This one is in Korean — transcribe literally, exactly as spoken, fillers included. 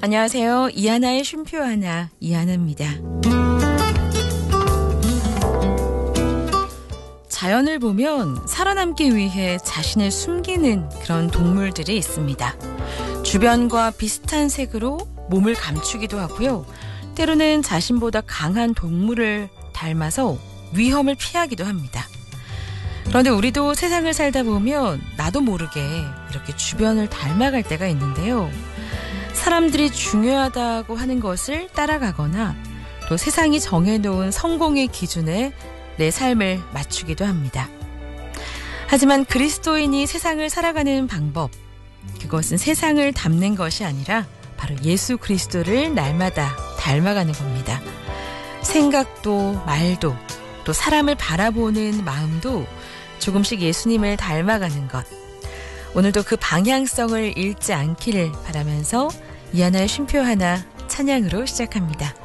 안녕하세요. 이하나의 쉼표 하나, 이하나입니다. 자연을 보면 살아남기 위해 자신을 숨기는 그런 동물들이 있습니다. 주변과 비슷한 색으로 몸을 감추기도 하고요. 때로는 자신보다 강한 동물을 닮아서 위험을 피하기도 합니다. 그런데 우리도 세상을 살다 보면 나도 모르게 이렇게 주변을 닮아갈 때가 있는데요. 사람들이 중요하다고 하는 것을 따라가거나 또 세상이 정해놓은 성공의 기준에 내 삶을 맞추기도 합니다. 하지만 그리스도인이 세상을 살아가는 방법, 그것은 세상을 닮는 것이 아니라 바로 예수 그리스도를 날마다 닮아가는 겁니다. 생각도 말도 또 사람을 바라보는 마음도 조금씩 예수님을 닮아가는 것. 오늘도 그 방향성을 잃지 않기를 바라면서 이하나의 쉼표 하나 찬양으로 시작합니다.